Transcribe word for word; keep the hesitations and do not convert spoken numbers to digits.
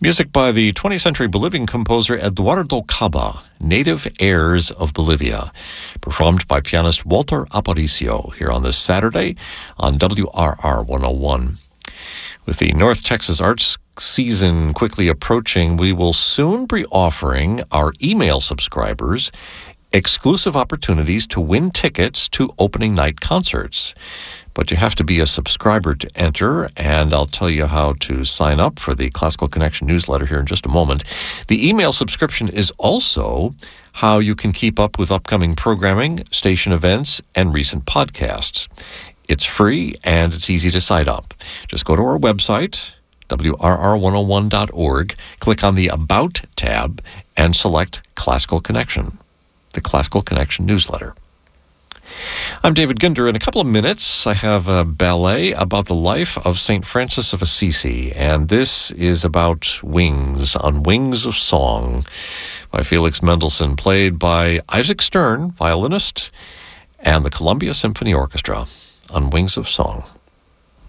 Music by the twentieth century Bolivian composer Eduardo Caba, Native Airs of Bolivia, performed by pianist Walter Aparicio here on this Saturday on W R R one oh one. With the North Texas Arts season quickly approaching, we will soon be offering our email subscribers exclusive opportunities to win tickets to opening night concerts. But you have to be a subscriber to enter, and I'll tell you how to sign up for the Classical Connection newsletter here in just a moment. The email subscription is also how you can keep up with upcoming programming, station events, and recent podcasts. It's free, and it's easy to sign up. Just go to our website, W R R one oh one dot org, click on the About tab, and select Classical Connection, the Classical Connection newsletter. I'm David Ginder. In a couple of minutes, I have a ballet about the life of Saint Francis of Assisi, and this is about Wings, On Wings of Song, by Felix Mendelssohn, played by Isaac Stern, violinist, and the Columbia Symphony Orchestra, On Wings of Song.